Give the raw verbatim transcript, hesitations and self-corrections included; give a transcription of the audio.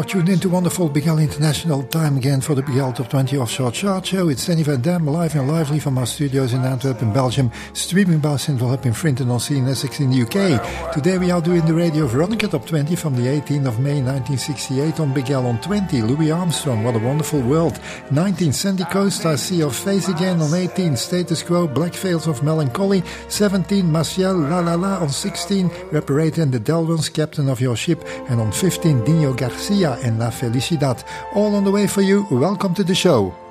are tuned into wonderful Big L International. Time again for the Big L Top twenty Offshore Chart Show. It's Danny Van Dam, live and lively from our studios in Antwerp in Belgium, streaming by Central Hub in Frinton on C in Essex in the U K. Today we are doing the Radio Veronica Top twenty from the eighteenth of May nineteen sixty-eight on Big L. On twenty, Louis Armstrong, What a Wonderful World. nineteen, Sandy Coast, I See Your Face Again. On eighteen, Status Quo, Black Veils of Melancholy. seventeen, Maciel, La La La. On sixteen, Reparator and the Delvans, Captain of Your Ship. And on fifteen, Dino Garcia and La Felicidad. All on the way for you. Welcome to the show.